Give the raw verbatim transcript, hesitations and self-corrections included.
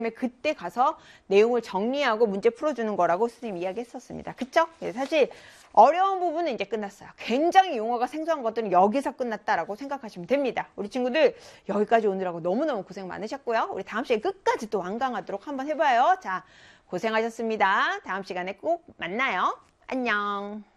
그때 가서 내용을 정리하고 문제 풀어주는 거라고 선생님이 이야기했었습니다. 그쵸? 사실 어려운 부분은 이제 끝났어요. 굉장히 용어가 생소한 것들은 여기서 끝났다라고 생각하시면 됩니다. 우리 친구들 여기까지 오느라고 너무너무 고생 많으셨고요. 우리 다음 시간에 끝까지 또 완강하도록 한번 해봐요. 자, 고생하셨습니다. 다음 시간에 꼭 만나요. 안녕.